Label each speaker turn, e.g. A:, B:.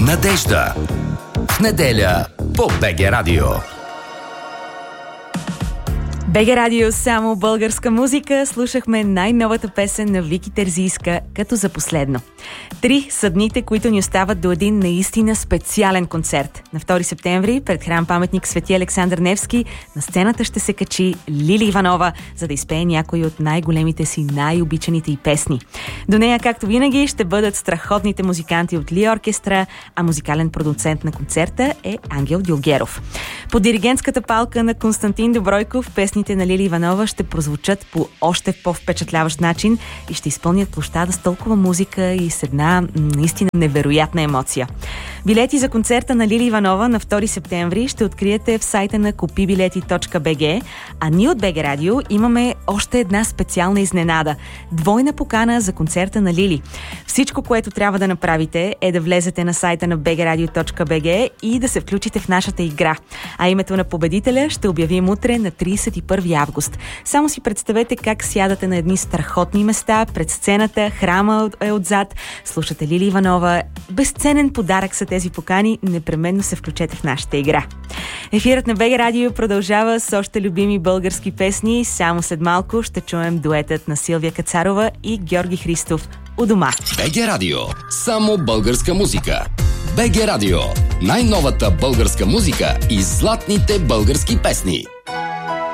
A: Надежда. В неделя по БГ Радио.
B: БГ Радио, само българска музика. Слушахме най-новата песен на Вики Терзийска като за последно. 3 са дните, които ни остават до един наистина специален концерт. На 2 септември пред храм паметник Свети Александър Невски на сцената ще се качи Лили Иванова, за да изпее някои от най-големите си, най-обичаните й песни. До нея, както винаги, ще бъдат страхотните музиканти от Ли Оркестра, а музикален продуцент на концерта е Ангел Дюлгеров. По диригентската палка на Константин Добройков песните на Лили Иванова ще прозвучат по още по-впечатляващ начин и ще изпълнят площада с толкова музика и с една наистина невероятна емоция. Билети за концерта на Лили Иванова на 2 септември ще откриете в сайта на kupibileti.bg, а ние от БГ Радио имаме още една специална изненада. Двойна покана за концерта на Лили. Всичко, което трябва да направите, е да влезете на сайта на bgradio.bg и да се включите в нашата игра. А името на победителя ще обявим утре на 31 август. Само си представете как сядате на едни страхотни места пред сцената, храма е отзад, слушате Лили Иванова. Безценен подарък са тези покани, непременно се включете в нашата игра. Ефирът на БГ Радио продължава с още любими български песни. Само след малко ще чуем дуетът на Силвия Кацарова и Георги Христов у дома.
A: БГ Радио. Само българска музика. БГ Радио. Най-новата българска музика и златните български песни.